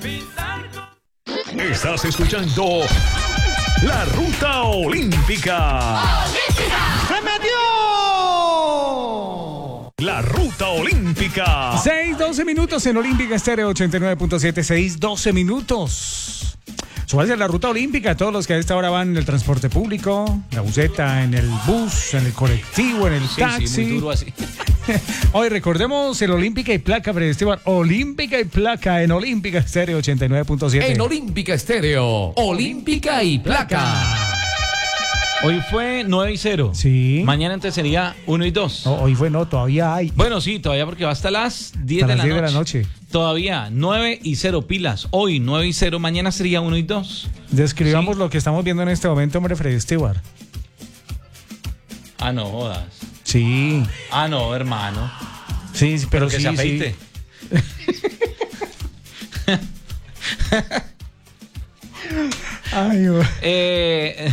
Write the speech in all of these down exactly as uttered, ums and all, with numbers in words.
Estás escuchando La Ruta Olímpica. ¡Se metió! La Ruta Olímpica. seis, doce minutos en Olímpica Estéreo ochenta y nueve punto siete. seis, doce minutos. Súbanse a la Ruta Olímpica, todos los que a esta hora van en el transporte público, la buseta, en el bus, en el colectivo, en el Sí, taxi. sí, muy duro así. Hoy recordemos el Olímpica y Placa, Freddy Esteban. Olímpica y Placa en Olímpica Estéreo ochenta y nueve punto siete. En Olímpica Estéreo, Olímpica y Placa. Hoy fue nueve y cero. Sí. Mañana entonces sería uno y dos. No, hoy fue no, todavía hay. Bueno, sí, todavía porque va hasta las diez, Hasta de, las la diez de la noche. Todavía nueve y cero pilas. Hoy nueve y cero, mañana sería uno y dos. Describamos Sí. lo que estamos viendo en este momento, hombre, Freddy Esteban. Ah, no jodas. Sí. Ah, no, hermano. Sí, sí, pero, Pero que sí, se afeite. Sí. Ay, güey. Eh,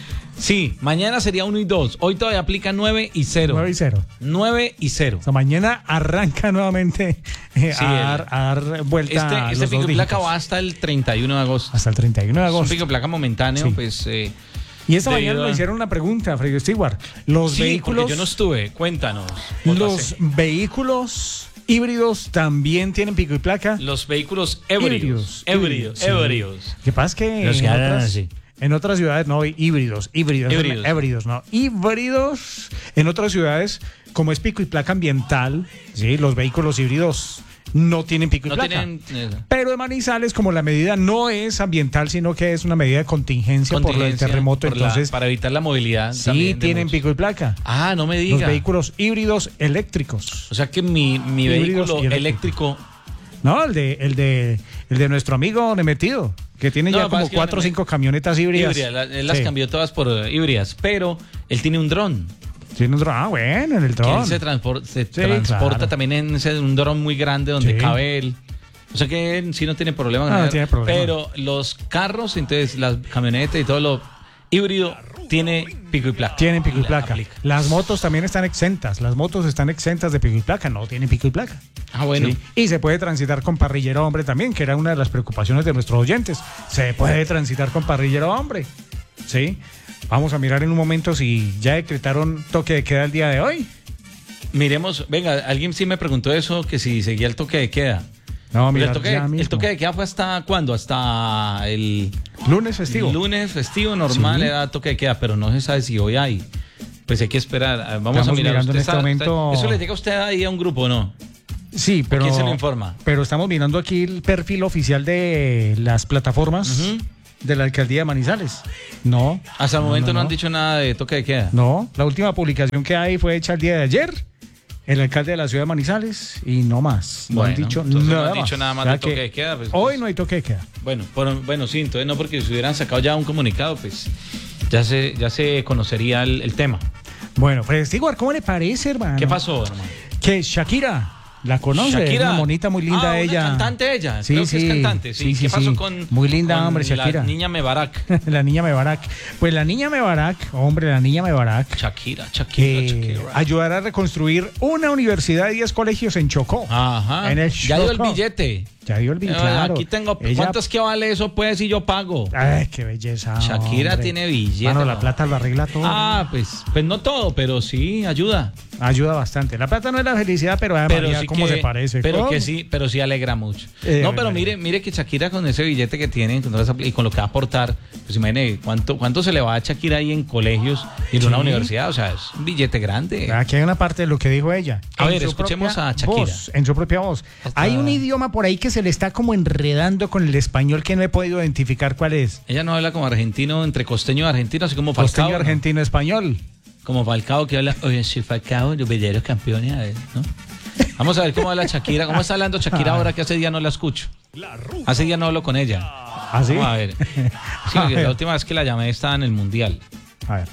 sí, mañana sería uno y dos. Hoy todavía aplica nueve y cero. nueve y cero. nueve y cero. O sea, mañana arranca nuevamente eh, Sí, a, el- dar, a dar vuelta Este, a este los pico dos y placa dígitos. va hasta el treinta y uno de agosto. Hasta el treinta y uno de Es un agosto. pico y placa momentáneo, Sí. pues. Eh, Y esta debido mañana a- me hicieron una pregunta, Freddy Stewart. Los sí, vehículos, porque yo no estuve. Cuéntanos. ¿cómo lo los hace? vehículos híbridos también tienen pico y placa. Los vehículos híbridos. Híbridos. sí. Híbridos. Lo que pasa es que Los en, que hablan otras, así. en otras ciudades no hay híbridos, híbridos, Híbridos. híbridos, no, híbridos. En otras ciudades, como es pico y placa ambiental, sí, los vehículos híbridos no tienen pico y No placa. tienen. eh, Pero en Manizales, como la medida no es ambiental, sino que es una medida de contingencia, por lo del contingencia terremoto, por la- entonces para evitar la movilidad. sí también de tienen muchos. pico y placa. Ah, no me diga. Los vehículos híbridos eléctricos. O sea que mi, mi Híbridos vehículo y eléctrico. No, el de, el de, el de nuestro amigo Nemetido, que tiene No, ya lo que pasa como es que cuatro o Neme- cinco camionetas híbridas. Híbrida, la- él las Sí. cambió todas por eh, híbridas, pero él tiene un dron. Tiene un dron. Ah, bueno, en el Que dron. él se, transpor- se Sí, transporta claro. también en ese, un dron muy grande donde Sí. cabe él. O sea que él sí no tiene problema. con Ah, no él. tiene problema. Pero los carros, entonces las camionetas y todo lo híbrido tiene pico y placa. Tienen pico y La- placa. aplica. Las motos también están exentas. Las motos están exentas de pico y placa. No tienen pico y placa. Ah, bueno. Sí. Y se puede transitar con parrillero hombre también, que era una de las preocupaciones de nuestros oyentes. Se puede transitar con parrillero hombre. Sí. Vamos a mirar en un momento si ya decretaron toque de queda el día de hoy. Miremos, venga, alguien sí me preguntó eso, que si seguía el toque de queda. No, Pero mira, el, toque, ya mismo. el toque de queda fue hasta ¿cuándo? Hasta el Lunes festivo. lunes festivo normal Sí. era toque de queda, pero no se sabe si hoy hay. Pues hay que esperar. Ah, Vamos Estamos a mirar. mirando en Usted este está- momento- ¿Eso le llega a usted ahí a un grupo o no? Sí, pero. quién se lo informa? Pero estamos mirando aquí el perfil oficial de las plataformas Ujú. de la alcaldía de Manizales. No. Hasta el no, momento no, no, han no. dicho nada de toque de queda. No, la última publicación que hay fue hecha el día de ayer. El alcalde de la ciudad de Manizales y no más. No Bueno, han dicho entonces no nada han dicho más. nada más O sea de toque que de queda, pues, hoy pues. no hay toque de queda. Bueno, por- bueno, sí, entonces no, porque si hubieran sacado ya un comunicado, pues ya se, ya se conocería el, el tema. Bueno, Fred Stewart, ¿cómo le parece, hermano? ¿Qué pasó, hermano? Que Shakira, ¿la conoce? Shakira. Es una monita muy linda Ah, una ella. cantante ella. Sí, Creo sí. que es cantante. Sí. Sí, sí, ¿Qué pasó sí. con Muy linda, con hombre, Shakira. La niña Mebarak. La niña Mebarak. Pues la niña Mebarak, hombre, la niña Mebarak, Shakira, Shakira, que Shakira. ayudará a reconstruir una universidad y diez colegios en Chocó. Ajá. En el ya dio el Chocó. billete. Ya dio el Eh, billete, claro. Aquí tengo. Ella- ¿Cuánto es que vale eso, pues, si yo pago? Ay, qué belleza. Shakira hombre. tiene billete. Mano, la ¿no? plata lo arregla todo. Ah, pues, pues no todo, pero sí ayuda. Ayuda bastante. La plata no es la felicidad, pero, ay, Pero María, sí ¿cómo que, se parece? Pero ¿Cómo? que sí, pero sí alegra mucho. Eh, no, pero María. mire, mire que Shakira con ese billete que tiene con todas esas- y con lo que va a aportar, pues imagine cuánto, cuánto se le va a Shakira ahí en colegios y en Sí. una universidad, o sea, es un billete grande. Aquí hay una parte de lo que dijo ella. A En ver, su escuchemos propia a Shakira. voz, en su propia voz. Hasta- Hay un idioma por ahí que se le está como enredando con el español que no he podido identificar cuál es. Ella no habla como argentino, entre costeño y argentino, así como Falcao. Costeño, ¿no? argentino, español. Como Falcao que habla, oye, soy Falcao, los verdaderos campeones, a ver, ¿no? Vamos a ver cómo habla Shakira, cómo está hablando Shakira ahora que hace día no la escucho. Hace día no hablo con ella. ¿Ah, sí? Vamos a ver. Sí, A porque ver. la última vez que la llamé estaba en el Mundial. A ver.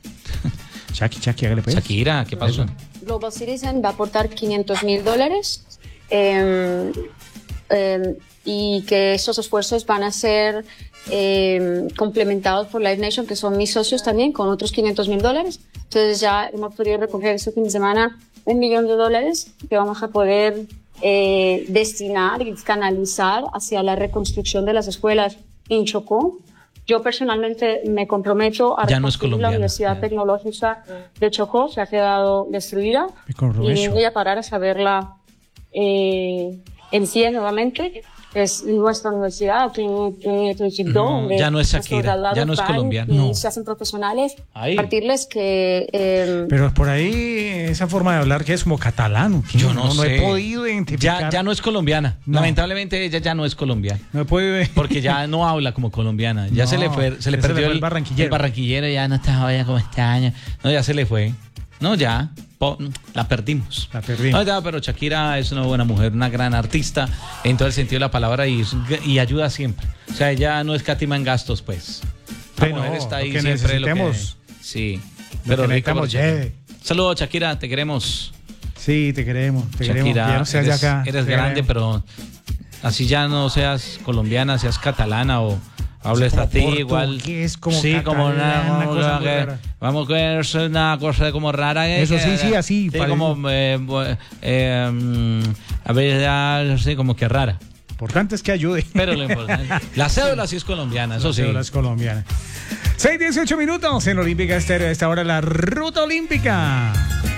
Shaki, Shaki, hágale pues. Shakira, ¿qué pasó? Global Citizen va a aportar quinientos mil dólares eh, eh, y que esos esfuerzos van a ser eh, complementados por Live Nation, que son mis socios también, con otros quinientos mil dólares. Entonces ya hemos podido recoger este fin de semana un millón de dólares que vamos a poder eh, destinar y canalizar hacia la reconstrucción de las escuelas en Chocó. Yo personalmente me comprometo a Ya no es reconstruir la colombiana, Universidad ya. Tecnológica de Chocó, se ha quedado destruida Me comprometo. y voy a parar a saberla eh, en pie nuevamente. Es nuestra universidad, que, que, que No, donde ya no es nuestros Shakira, graduados ya no es van colombiana. y No. se hacen profesionales. Ahí. Compartirles que eh, Pero por ahí esa forma de hablar que es como catalán. que Yo no, no sé. he podido identificar. Ya, ya no es colombiana. No. Lamentablemente ella ya no es colombiana. No he podido. Porque ya no habla como colombiana. Ya No, se le fue, se le ya se le perdió fue el barranquillero. el barranquillero, ya no estaba ya como este año. No, ya se le fue. No, ya. Po- la perdimos. La perdimos. No, ya, pero Shakira es una buena mujer, una gran artista en todo el sentido de la palabra y, es- y ayuda siempre. O sea, ella no escatima en gastos, pues. La Sí, mujer no, está lo ahí que siempre. Lo que, necesitemos. sí. Lo Pero que rico necesitamos, por Shakira. lleve. Saludos, Shakira, te queremos. Sí, te queremos, te queremos. Shakira, Ya no seas de eres, acá. eres Te grande, queremos. pero así ya no seas colombiana, seas catalana o hables como a ti igual. portugués, como sí, como una, catalán, una como cosa que- muy rara. vamos que es una cosa como rara. eh, Eso que- sí, sí, así, Sí, parece. como, eh, bu- eh, mm, a ver, ya, sí, como que rara. Lo importante es que ayude. Pero lo importante. La cédula sí es colombiana, eso sí. Las colombianas. seis dieciocho minutos en Olímpica Estéreo. A esta hora la Ruta Olímpica.